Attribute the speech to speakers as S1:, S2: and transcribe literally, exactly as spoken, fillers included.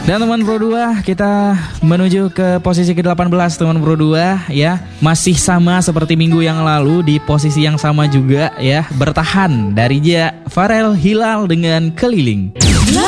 S1: Dan teman Pro dua, kita menuju ke posisi ke delapan belas teman Pro dua ya. Masih sama seperti minggu yang lalu, di posisi yang sama juga ya. Bertahan dari Dia Farel Hilal dengan Keliling.